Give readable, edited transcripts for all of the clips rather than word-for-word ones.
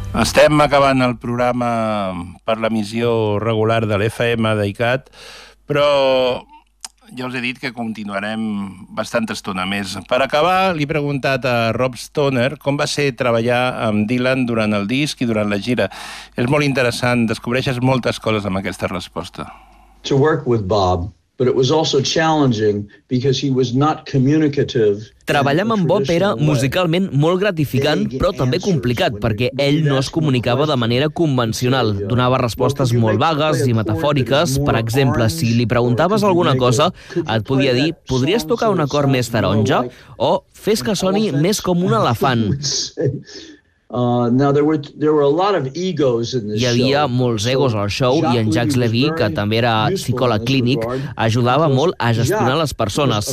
Estem acabant el programa per l'emissió regular de l'FM d'ICAT, però ja us he dit que continuarem bastanta estona més. Per acabar, li he preguntat a Rob Stoner com va ser treballar amb Dylan durant el disc i durant la gira. És molt interessant, descobreixes moltes coses amb aquesta resposta. To work with Bob, but it was also challenging because he was not communicative. Treballar amb Bob era musicalment molt gratificant, però també complicat, perquè ell no es comunicava de manera convencional. Donava respostes molt vagues i metafòriques. Per exemple, si li preguntaves alguna cosa, et podia dir «Podries tocar un acord més taronja?» o «Fes que soni més com un elefant». Hi havia molts egos al show i en Jacques Levy, que també era psicòleg clínic, ajudava molt a gestionar les persones.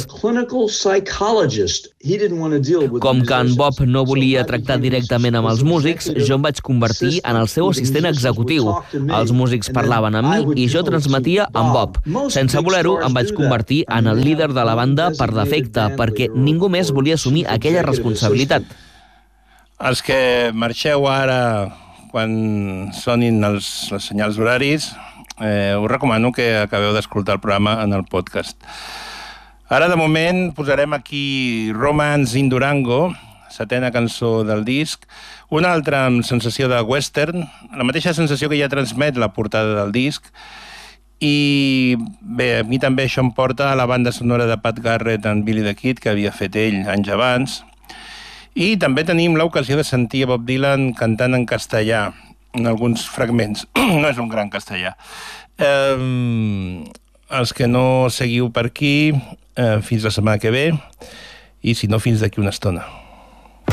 Com que en Bob no volia tractar directament amb els músics, jo em vaig convertir en el seu assistent executiu. Els músics parlaven amb mi i jo transmetia amb Bob. Sense voler-ho, em vaig convertir en el líder de la banda per defecte, perquè ningú més volia assumir aquella responsabilitat. Els que marxeu ara, quan sonin els senyals horaris, us recomano que acabeu d'escoltar el programa en el podcast. Ara, de moment, posarem aquí Romance in Durango, setena cançó del disc, una altra amb sensació de western, la mateixa sensació que ja transmet la portada del disc, i bé, a mi també això em porta a la banda sonora de Pat Garrett and Billy the Kid, que havia fet ell anys abans. I també tenim l'ocasió de sentir a Bob Dylan cantant en castellà, en alguns fragments. No és un gran castellà. Els que no seguiu per aquí, fins la setmana que ve, i si no, fins d'aquí una estona.